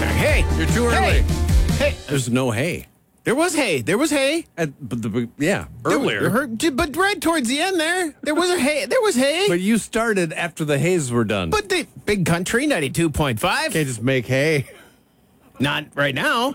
sorry. Hey, You're too early. Hey, There's no hay. there was hay. Earlier. But right towards the end there was a hay. There was hay. But you started after the hays were done. But the Big Country 92.5. Can't just make hay. Not right now.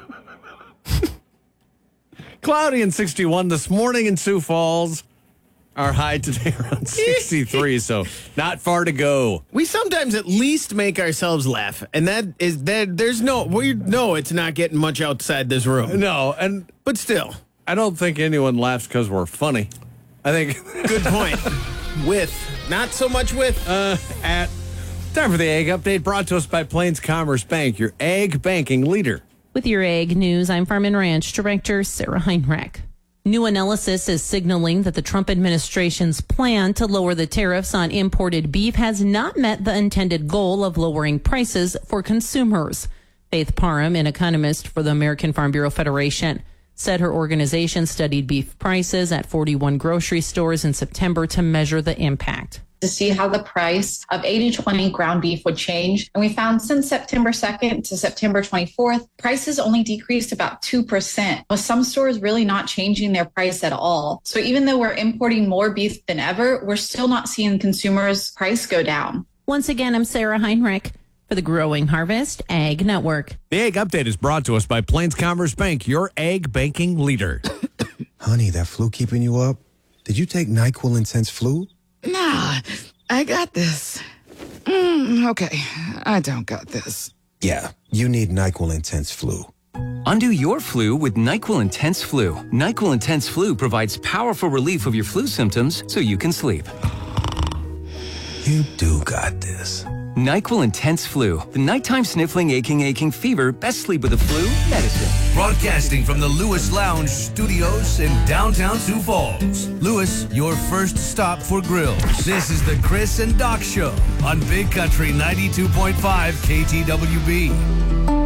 Cloudy and 61 this morning in Sioux Falls. Our high today around 63, so not far to go. We sometimes at least make ourselves laugh, and there's no, it's not getting much outside this room. No, But still, I don't think anyone laughs because we're funny. I think good point. Not so much with. Time for the Ag Update, brought to us by Plains Commerce Bank, your ag banking leader. With your ag news, I'm Farm and Ranch Director Sarah Heinrich. New analysis is signaling that the Trump administration's plan to lower the tariffs on imported beef has not met the intended goal of lowering prices for consumers. Faith Parham, an economist for the American Farm Bureau Federation, said her organization studied beef prices at 41 grocery stores in September to measure the impact. To see how the price of 80/20 ground beef would change. And we found since September 2nd to September 24th, prices only decreased about 2%, with some stores really not changing their price at all. So even though we're importing more beef than ever, we're still not seeing consumers' price go down. Once again, I'm Sarah Heinrich for the Growing Harvest Ag Network. The Ag Update is brought to us by Plains Commerce Bank, your ag banking leader. Honey, that flu keeping you up? Did you take NyQuil Intense Flu? Nah, I got this. Okay, I don't got this. Yeah, you need NyQuil Intense Flu. Undo your flu with NyQuil Intense Flu. NyQuil Intense Flu provides powerful relief of your flu symptoms so you can sleep. You do got this. NyQuil Intense Flu. The nighttime sniffling, aching fever. Best sleep with the flu medicine. Broadcasting from the Lewis Lounge Studios in downtown Sioux Falls. Lewis, your first stop for grills. This is the Chris and Doc Show on Big Country 92.5 KTWB.